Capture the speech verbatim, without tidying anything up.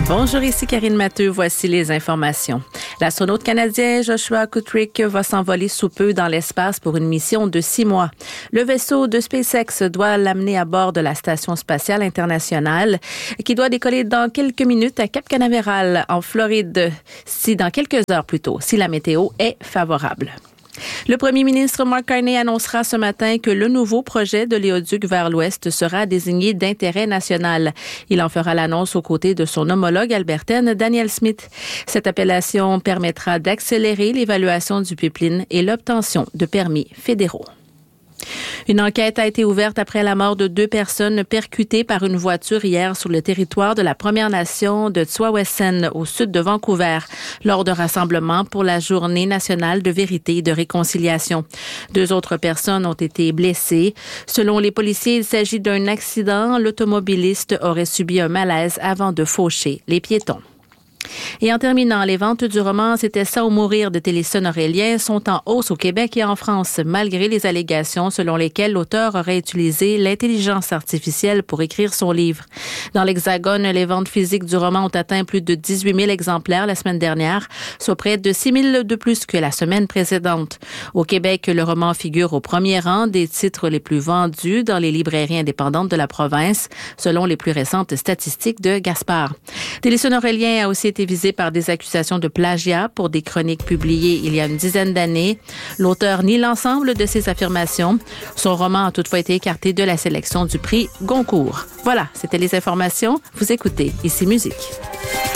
Bonjour, ici Karine Matteux. Voici les informations. L'astronaute canadien Joshua Kutrick va s'envoler sous peu dans l'espace pour une mission de six mois. Le vaisseau de SpaceX doit l'amener à bord de la Station spatiale internationale qui doit décoller dans quelques minutes à Cap Canaveral, en Floride, si dans quelques heures plus tôt, si la météo est favorable. Le premier ministre Mark Carney annoncera ce matin que le nouveau projet de l'éoduc vers l'Ouest sera désigné d'intérêt national. Il en fera l'annonce aux côtés de son homologue albertaine Danielle Smith. Cette appellation permettra d'accélérer l'évaluation du pipeline et l'obtention de permis fédéraux. Une enquête a été ouverte après la mort de deux personnes percutées par une voiture hier sur le territoire de la Première Nation de Tsawwassen, au sud de Vancouver, lors d'un rassemblement pour la Journée nationale de vérité et de réconciliation. Deux autres personnes ont été blessées. Selon les policiers, il s'agit d'un accident. L'automobiliste aurait subi un malaise avant de faucher les piétons. Et en terminant, les ventes du roman C'était ça ou mourir de Télisson Aurélien sont en hausse au Québec et en France, malgré les allégations selon lesquelles l'auteur aurait utilisé l'intelligence artificielle pour écrire son livre. Dans l'Hexagone, les ventes physiques du roman ont atteint plus de dix-huit mille exemplaires la semaine dernière, soit près de six mille de plus que la semaine précédente. Au Québec, le roman figure au premier rang des titres les plus vendus dans les librairies indépendantes de la province, selon les plus récentes statistiques de Gaspard. Télisson Aurélien a aussi été visé par des accusations de plagiat pour des chroniques publiées il y a une dizaine d'années. L'auteur nie l'ensemble de ses affirmations. Son roman a toutefois été écarté de la sélection du prix Goncourt. Voilà, c'était les informations. Vous écoutez Ici Musique.